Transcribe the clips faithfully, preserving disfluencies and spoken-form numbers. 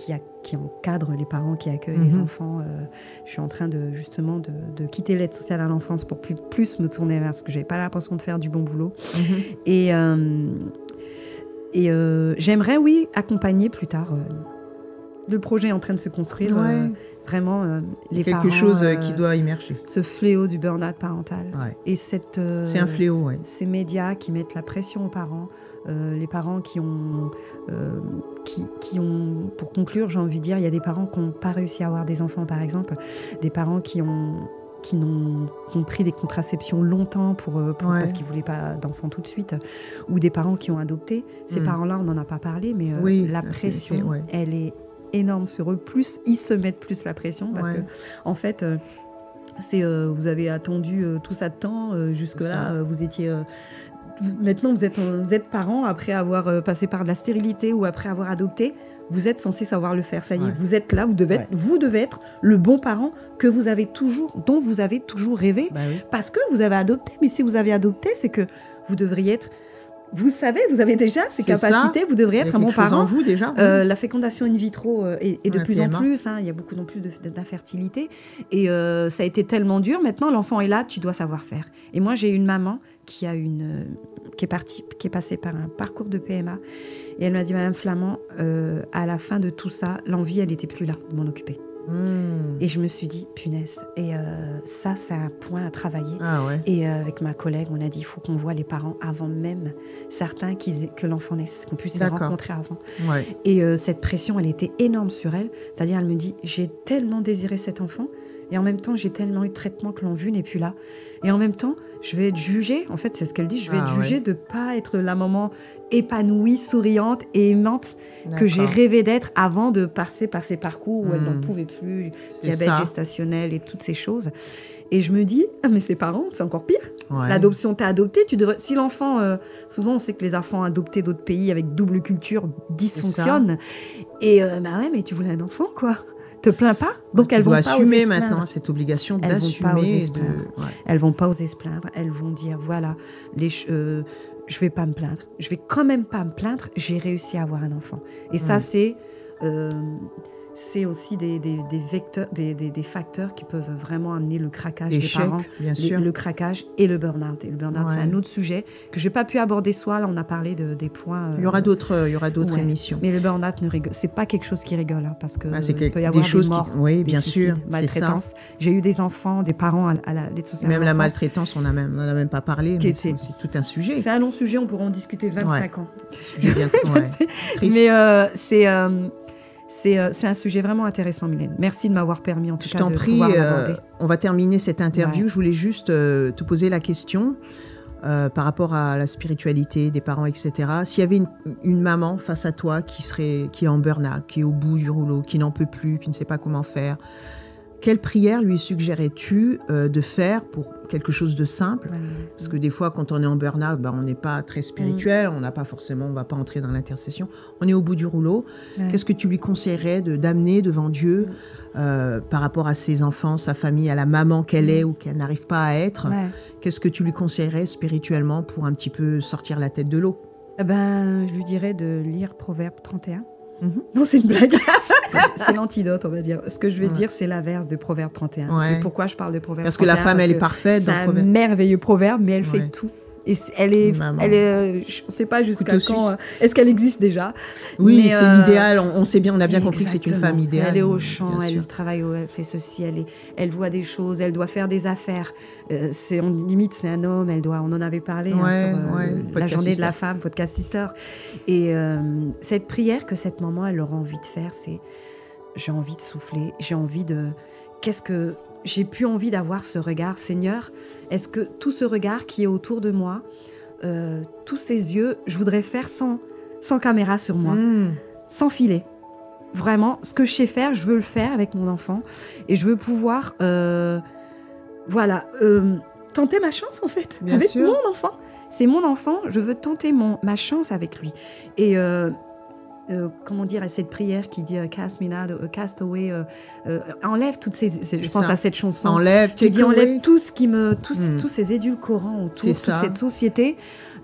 qui, a, qui encadre les parents qui accueillent mm-hmm. les enfants. Euh, je suis en train de, justement de, de quitter l'aide sociale à l'enfance pour plus, plus me tourner vers ce que je n'avais pas l'impression de faire du bon boulot. Mm-hmm. Et, euh, et euh, j'aimerais, oui, accompagner plus tard. Euh, le projet est en train de se construire. Ouais. Euh, vraiment, euh, les Quelque parents... Quelque chose euh, qui doit émerger. Ce fléau du burn-out parental. Ouais. Et cette, euh, c'est un fléau, oui. Ces médias qui mettent la pression aux parents. Euh, les parents qui ont, euh, qui, qui ont, pour conclure, j'ai envie de dire, il y a des parents qui n'ont pas réussi à avoir des enfants, par exemple, des parents qui ont, qui n'ont qui ont pris des contraceptions longtemps pour, pour, ouais. parce qu'ils ne voulaient pas d'enfants tout de suite, ou des parents qui ont adopté. Ces mmh. parents-là, on n'en a pas parlé, mais euh, oui, la pression, fait, ouais. elle est énorme sur eux. Plus ils se mettent plus la pression, parce ouais. que, en fait, euh, c'est, euh, vous avez attendu euh, tout ça de temps, euh, jusque-là, euh, vous étiez... Euh, Maintenant, vous êtes, vous êtes parent après avoir euh, passé par de la stérilité ou après avoir adopté. Vous êtes censé savoir le faire. Ça y est, ouais. vous êtes là. Vous devez, ouais. être, vous devez être le bon parent que vous avez toujours, dont vous avez toujours rêvé. Bah oui. Parce que vous avez adopté. Mais si vous avez adopté, c'est que vous devriez être... Vous savez, vous avez déjà ces c'est capacités. Ça. Vous devriez être un bon parent. En vous déjà. Euh, la fécondation in vitro euh, est, est de ouais, plus P M A. En plus. Hein, il y a beaucoup en plus de, de, d'infertilité. Et euh, ça a été tellement dur. Maintenant, l'enfant est là. Tu dois savoir faire. Et moi, j'ai une maman qui a une... Euh, qui est partie, qui est passée par un parcours de P M A. Et elle m'a dit, Madame Flamand, euh, à la fin de tout ça, l'envie, elle n'était plus là de m'en occuper. Mmh. Et je me suis dit, punaise. Et euh, ça, c'est un point à travailler. Ah ouais. Et euh, avec ma collègue, on a dit, il faut qu'on voit les parents avant même certains qu'ils, que l'enfant naisse, qu'on puisse D'accord. les rencontrer avant. Ouais. Et euh, cette pression, elle était énorme sur elle. C'est-à-dire, elle me dit, j'ai tellement désiré cet enfant. Et en même temps, j'ai tellement eu de traitement que l'envie n'est plus là. Et en même temps, je vais être jugée, en fait, c'est ce qu'elle dit, je vais ah, être jugée ouais. de ne pas être la maman épanouie, souriante et aimante D'accord. que j'ai rêvé d'être avant de passer par ces parcours où mmh. elle n'en pouvait plus, c'est diabète ça. Gestationnel et toutes ces choses. Et je me dis, ah, mais ses parents, c'est encore pire. Ouais. L'adoption, t'es adopté, tu devrais... Si l'enfant... Euh, souvent, on sait que les enfants adoptés d'autres pays avec double culture dysfonctionnent. Et euh, bah ouais, mais tu voulais un enfant, quoi. Te plains pas, donc ouais, elles vont pas assumer maintenant cette obligation elles d'assumer. Vont pas oser se de... ouais. Elles vont pas oser se plaindre. Elles vont dire voilà, les, euh, je vais pas me plaindre. Je vais quand même pas me plaindre. J'ai réussi à avoir un enfant. Et mmh. ça c'est euh, c'est aussi des, des, des vecteurs, des, des, des facteurs qui peuvent vraiment amener le craquage Échec, des parents, bien les, sûr. le craquage et le burn-out. Et le burn-out, ouais. c'est un autre sujet que j'ai pas pu aborder soi. Là, on a parlé de, des points. Euh, il y aura d'autres, il y aura d'autres ouais. émissions. Mais le burn-out ne rigole, c'est pas quelque chose qui rigole, hein, parce que ah, c'est il quel... peut y avoir des choses des morts, qui, oui, bien des suicides, sûr, maltraitance. C'est ça. J'ai eu des enfants, des parents à, à la l'aide sociale. Même la maltraitance, on n'a même, on a même pas parlé. Mais c'est, c'est tout un sujet. C'est un long sujet, on pourra en discuter vingt-cinq ouais. ans. Sujet bien, ouais. mais euh, c'est euh, C'est, euh, c'est un sujet vraiment intéressant, Mylène. Merci de m'avoir permis, en tout je cas, t'en de prie, pouvoir euh, l'aborder. On va terminer cette interview. Ouais. Je voulais juste euh, te poser la question euh, par rapport à la spiritualité des parents, et cetera. S'il y avait une, une maman face à toi qui, serait, qui est en burn-out, qui est au bout du rouleau, qui n'en peut plus, qui ne sait pas comment faire, quelle prière lui suggérais-tu euh, de faire pour quelque chose de simple ? Ouais. Parce que des fois, quand on est en burn-out, bah, on n'est pas très spirituel, mmh. on n'a pas forcément, on ne va pas entrer dans l'intercession. On est au bout du rouleau. Ouais. Qu'est-ce que tu lui conseillerais de, d'amener devant Dieu mmh. euh, par rapport à ses enfants, sa famille, à la maman qu'elle mmh. est ou qu'elle n'arrive pas à être ? Ouais. Qu'est-ce que tu lui conseillerais spirituellement pour un petit peu sortir la tête de l'eau ? Eh ben, je lui dirais de lire Proverbe trente et un. Mmh. Non, c'est une blague. C'est l'antidote, on va dire. Ce que je vais ouais. dire, c'est l'inverse de Proverbe trente et un. Ouais. Et pourquoi je parle de Proverbe Parce trente et un ? Que la femme, Parce elle est parfaite. C'est dans un proverbe. merveilleux proverbe, mais elle ouais. fait tout. Et elle est, elle est, je ne sais pas jusqu'à quand. Suisse. Est-ce qu'elle existe déjà ? Oui, mais c'est euh, l'idéal. On, on sait bien, on a bien exactement. compris que c'est une femme idéale. Elle est au champ, elle travaille, elle fait ceci, elle, est, elle voit des choses, elle doit faire des affaires. Euh, c'est, on limite, c'est un homme. Elle doit. On en avait parlé ouais, hein, sur euh, ouais, la journée de la femme, podcast Sister. Et euh, cette prière que cette maman, elle aura envie de faire, c'est j'ai envie de souffler, j'ai envie de. Qu'est-ce que j'ai plus envie d'avoir ce regard, Seigneur ? Est-ce que tout ce regard qui est autour de moi, euh, tous ces yeux, je voudrais faire sans, sans caméra sur moi, mmh. sans filet. Vraiment, ce que je sais faire, je veux le faire avec mon enfant. Et je veux pouvoir, euh, voilà, euh, tenter ma chance, en fait, Bien avec sûr. mon enfant. C'est mon enfant, je veux tenter mon, ma chance avec lui. Et... Euh, Euh, comment dire, à cette prière qui dit euh, cast me not, uh, cast away, euh, euh, enlève toutes ces, ces je pense ça. À cette chanson, enlève, qui dit enlève tout ce qui me, tous, mm. tous ces édulcorants autour, toute ça. cette société.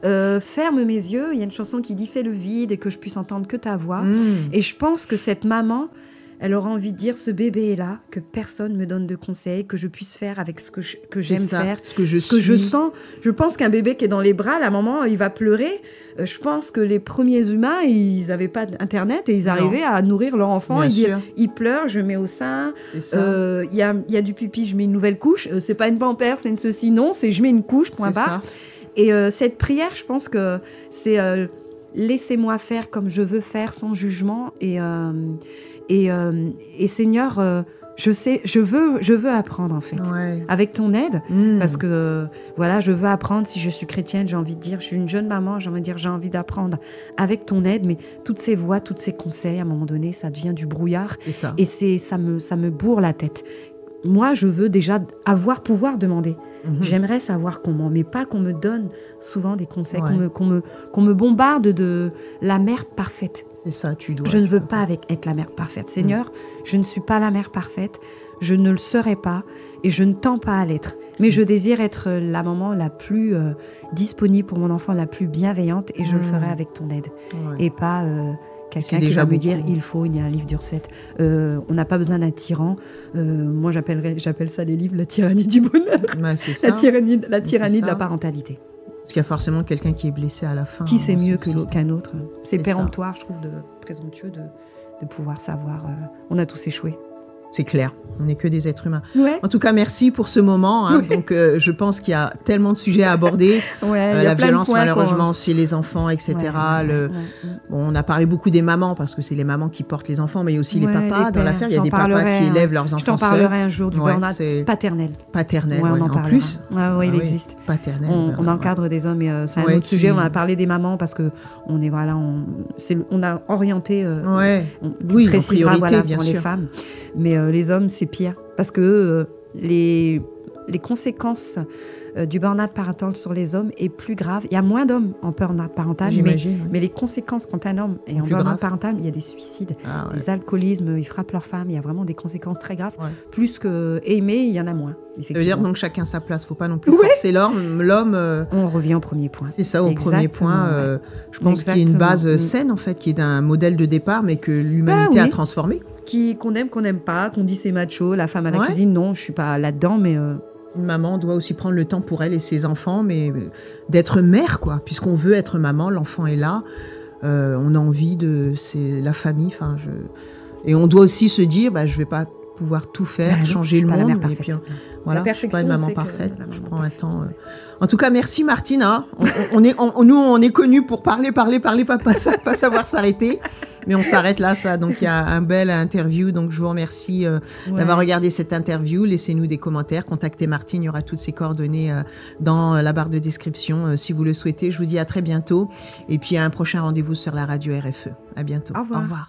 euh, ferme mes yeux. Il y a une chanson qui dit « Fais le vide et que je puisse entendre que ta voix Mmh. ». Et je pense que cette maman, elle aura envie de dire « Ce bébé est là, que personne me donne de conseils, que je puisse faire avec ce que, je, que j'aime ça, faire, ce que je ce que je suis. sens ». Je pense qu'un bébé qui est dans les bras, la maman, il va pleurer. Euh, je pense que les premiers humains, ils n'avaient pas d'Internet et ils Non. arrivaient à nourrir leur enfant. Bien Ils disaient sûr. « Il pleure, je mets au sein. C'est ça. Euh, Il y, a, y a du pipi, je mets une nouvelle couche. Euh, c'est pas une pampère, c'est une ceci. Non, c'est je mets une couche, point C'est barre. ça. » Et euh, cette prière, je pense que c'est euh, laissez-moi faire comme je veux faire, sans jugement. Et, euh, et, euh, et Seigneur, euh, je sais, je veux, je veux apprendre en fait, Ouais. avec ton aide, Mmh. parce que euh, voilà, je veux apprendre. Si je suis chrétienne, j'ai envie de dire, je suis une jeune maman, j'ai envie de dire, j'ai envie d'apprendre avec ton aide. Mais toutes ces voix, tous ces conseils, à un moment donné, ça devient du brouillard. C'est ça. Et c'est, ça me, ça me bourre la tête. Moi, je veux déjà avoir pouvoir demander. Mhm. J'aimerais savoir comment, mais pas qu'on me donne souvent des conseils, Ouais. qu'on, me, qu'on, me, qu'on me bombarde de la mère parfaite. C'est ça, tu dois. Je ne veux tu pas dois. avec, être la mère parfaite. Seigneur, je ne suis pas la mère parfaite, je ne le serai pas et je ne tends pas à l'être. Mais je désire être la maman la plus euh, disponible pour mon enfant, la plus bienveillante, et je Mm. le ferai avec ton aide. Ouais. Et pas euh, quelqu'un C'est qui déjà va me beaucoup. dire il faut, il y a un livre de recettes. Euh, on n'a pas besoin d'un tyran. Euh, moi, j'appellerais, j'appelle ça les livres la tyrannie du bonheur, Ouais, c'est ça. la tyrannie, la c'est tyrannie de ça. la parentalité. Parce qu'il y a forcément quelqu'un qui est blessé à la fin. Qui sait hein, mieux c'est- que l'autre, qu'un autre. C'est C'est péremptoire, je trouve, de présomptueux de, de pouvoir savoir. euh, on a tous échoué. C'est clair. On n'est que des êtres humains. Ouais. En tout cas, merci pour ce moment. hein. Oui. Donc, euh, je pense qu'il y a tellement de sujets à aborder. Ouais, Euh, il y a la plein de violence, points malheureusement, qu'on- chez les enfants, et cetera. Ouais, ouais, Le- ouais, ouais. Bon, on a parlé beaucoup des mamans, parce que c'est les mamans qui portent les enfants, mais il y a aussi Ouais, les papas. les Dans pères. l'affaire, il y a J'en des papas parlerai, qui hein. élèvent leurs Je enfants t'en seuls. parlerai un jour du Ouais, burn-out c'est paternel. paternel. Ouais, on ouais. en En parlera. plus, Ouais, ouais, ah il oui, existe. paternel. On, ben, on ouais. encadre des hommes, et euh, c'est un Ouais, autre sujet. qui- On a parlé des mamans parce que on est voilà, on, c'est, le- on a orienté. euh, Ouais. on Oui, en précisera, priorité, voilà, bien pour les sûr. femmes, mais euh, les hommes c'est pire parce que euh, les les conséquences euh, du burn-out parental sur les hommes est plus grave. Il y a moins d'hommes en burn-out parental, mais, J'imagine. ouais. mais les conséquences quand un homme est en Plus burn-out grave. parental, il y a des suicides, Ah, ouais. des alcoolismes, ils frappent leur femme. Il y a vraiment des conséquences très graves. Ouais. Plus que aimer, il y en a moins. Ça veut dire Effectivement. donc chacun sa place. Faut pas non plus Ouais. forcer l'homme. L'homme, euh, On revient au premier point. c'est ça, au premier Exactement, point. ouais. euh, je pense qu'il y a une Exactement. base euh, Mm. saine, en fait, qui est d'un modèle de départ, mais que l'humanité Bah oui. a transformé. Qui, qu'on aime, qu'on n'aime pas, qu'on dit c'est macho, la femme à la Ouais. cuisine, non, je suis pas là-dedans, mais euh, Une maman doit aussi prendre le temps pour elle et ses enfants, mais euh, d'être mère, quoi. Puisqu'on veut être maman, l'enfant est là. Euh, on a envie de... C'est la famille, enfin, je... Et on doit aussi se dire, bah, je vais pas pouvoir tout faire, bah non, changer je suis le pas la monde. mère et parfaite. puis, euh, voilà, La je suis pas une perfection, maman c'est que parfaite. la Je maman prends un parfaite. temps. euh. En tout cas, merci Martine. hein. On, on- on est, on- nous, on est connus pour parler, parler, parler, pas, pas, sa- pas savoir s'arrêter. Mais on s'arrête là, ça. Donc, il y a un bel interview. Donc, je vous remercie euh, Ouais. d'avoir regardé cette interview. Laissez-nous des commentaires. Contactez Martine. Il y aura toutes ses coordonnées euh, dans la barre de description euh, si vous le souhaitez. Je vous dis à très bientôt. Et puis, à un prochain rendez-vous sur la radio R F E. À bientôt. Au revoir. Au revoir.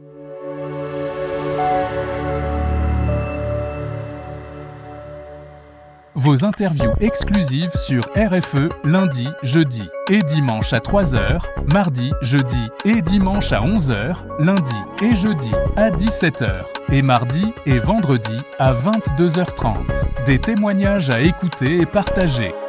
Vos interviews exclusives sur R F E lundi, jeudi et dimanche à trois heures, mardi, jeudi et dimanche à onze heures, lundi et jeudi à dix-sept heures et mardi et vendredi à vingt-deux heures trente. Des témoignages à écouter et partager.